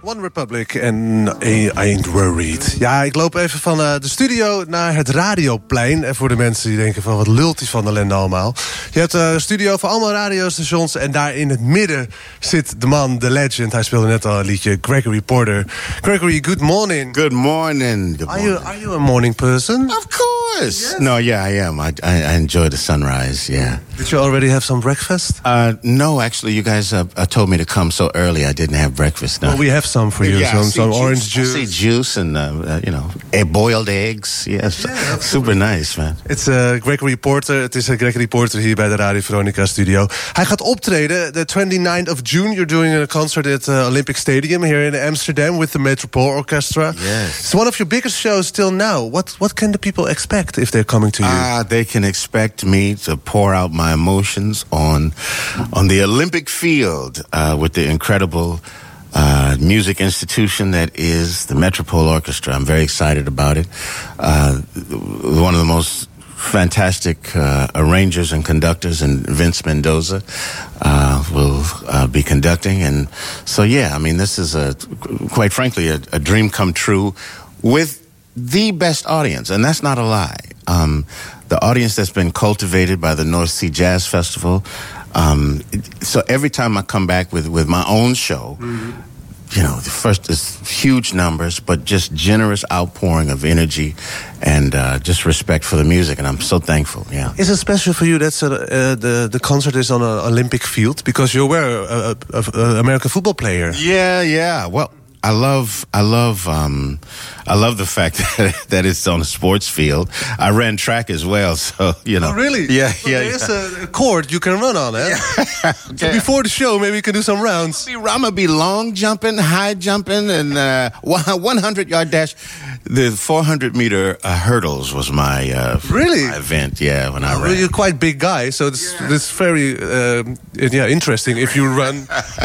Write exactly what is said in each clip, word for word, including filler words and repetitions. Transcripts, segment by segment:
One Republic en I Ain't Worried. Ja, ik loop even van uh, de studio naar het Radioplein. En voor de mensen die denken van wat lult die van de ellende allemaal. Je hebt uh, een studio voor allemaal radiostations. En daar in het midden zit de man, de legend. Hij speelde net al een liedje, Gregory Porter. Gregory, good morning. Good morning. Good are, morning. you, are you a morning person? Of course. Yes. No, yeah, I am. I, I, I enjoy the sunrise, yeah. Did you already have some breakfast? Uh, no, actually, you guys uh, uh, told me to come so early. I didn't have breakfast. No. Well, we have some for you. Yeah, some I see some juice. orange juice. I see juice and, uh, uh, you know, eh, boiled eggs. Yes, Yeah, super nice, man. It's uh, Gregory Porter. Het is uh, Gregory Porter hier bij de Radio Veronica studio. Hij gaat optreden the twenty-ninth of June. You're doing a concert at uh, Olympic Stadium here in Amsterdam with the Metropole Orchestra. Yes. It's one of your biggest shows till now. What what can the people expect if they're coming to you? Uh, they can expect me to pour out my emotions on on the Olympic field uh, with the incredible uh, music institution that is the Metropole Orchestra. I'm very excited about it. Uh, one of the most fantastic uh, arrangers and conductors, and Vince Mendoza uh, will uh, be conducting. And so, yeah, I mean, this is, a, quite frankly, a, a dream come true with the best audience, and that's not a lie. Um, the audience that's been cultivated by the North Sea Jazz Festival. Um, so every time I come back with, with my own show, mm-hmm. you know, the first is huge numbers, but just generous outpouring of energy and uh, just respect for the music, and I'm so thankful. Yeah. Is it special for you that uh, the the concert is on an Olympic field because you were a, a, a American football player? Yeah, yeah. Well, I love, I love, um, I love the fact that, that it's on a sports field. I ran track as well, so you know. Oh, really? Yeah, well, yeah. There's yeah. a court you can run on, eh? Yeah. So before the show, maybe you can do some rounds. I'm gonna be long jumping, high jumping, and uh, one hundred yard dash. The four hundred meter uh, hurdles was my uh, really my event. Yeah, when I well, ran. You're quite big guy, so it's Yeah. it's very uh, yeah interesting if you run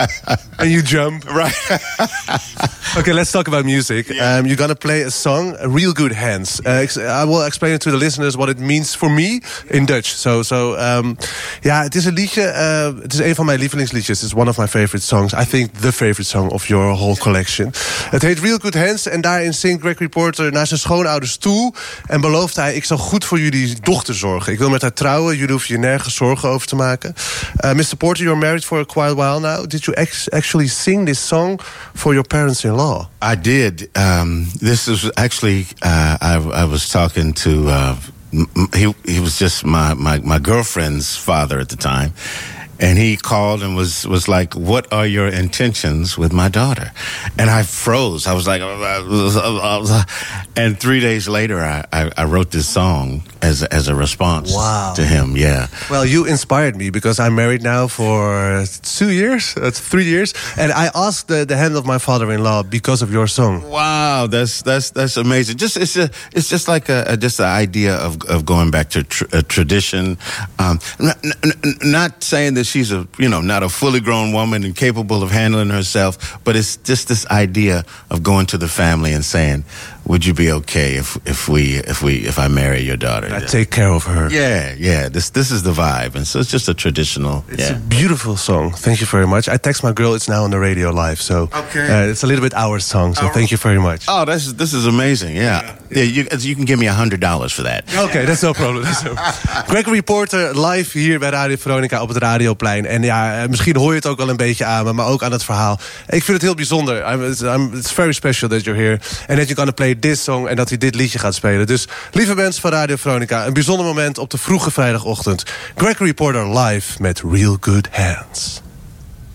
and you jump. Right. Okay, let's talk about music. Yeah. Um, you're gonna play a song, Real Good Hands. Uh, ex- I will explain it to the listeners what it means for me in Dutch. So, so um, ja, het is een liedje. Uh, het is een van mijn lievelingsliedjes. It's one of my favorite songs. I think the favorite song of your whole collection. Het heet Real Good Hands en daarin zingt Gregory Porter naar zijn schoonouders toe en belooft hij: ik zal goed voor jullie dochter zorgen. Ik wil met haar trouwen. Jullie hoeven je nergens zorgen over te maken. Uh, mister Porter, you're married for a quite while now. Did you ex- actually sing this song for your parents-in-law? I did. Um, this is actually uh, I, I was talking to. Uh, m- he he was just my, my, my girlfriend's father at the time, and he called and was was like, "What are your intentions with my daughter?" And I froze. I was like, and three days later, I, I, I wrote this song as as a response Wow. to him. Yeah. Well, you inspired me because I'm married now for two years, uh, three years, and I asked the, the hand of my father-in-law because of your song. Wow, that's that's that's amazing. Just it's a, it's just like a, a just the idea of of going back to tr- a tradition. Um, not, n- not saying that she's a you know not a fully grown woman and capable of handling herself, but it's just this idea of going to the family and saying, "Would you be okay if if we if we if I marry your daughter?" I take care of her. Yeah, yeah. This this is the vibe, and so it's just a traditional. It's yeah. a beautiful song. Thank you very much. I text my girl. It's now on the radio live, so Okay. uh, it's a little bit our song. So Our- thank you very much. Oh, this is this is amazing. Yeah, yeah. You you can give me a hundred dollars for that. Oké, that's no problem. That's no Gregory Porter live hier bij Radio Veronica op het Radioplein. En ja, eh, misschien hoor je het ook wel een beetje aan me, maar ook aan het verhaal. Ik vind het heel bijzonder. I'm, it's, I'm, it's very special that you're here. And that you're gonna play this song en dat hij dit liedje gaat spelen. Dus lieve mensen van Radio Veronica, een bijzonder moment op de vroege vrijdagochtend. Gregory Porter live met Real Good Hands.